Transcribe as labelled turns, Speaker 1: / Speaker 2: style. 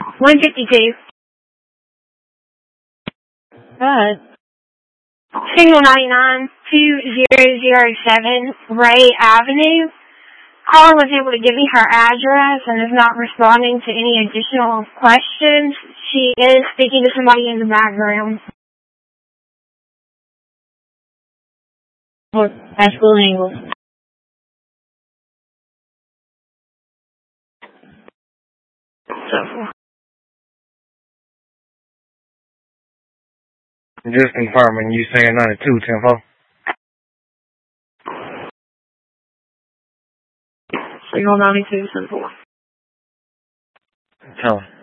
Speaker 1: 152.
Speaker 2: Good.
Speaker 1: Signal 99, 2007, Ray Avenue. Caller was able to give me her address and is not responding to any additional questions. She is speaking to somebody in the background.
Speaker 2: High school English.
Speaker 3: Just confirming, you saying 92, 10-4?
Speaker 1: Signal 92, 10-4.
Speaker 3: Tell her.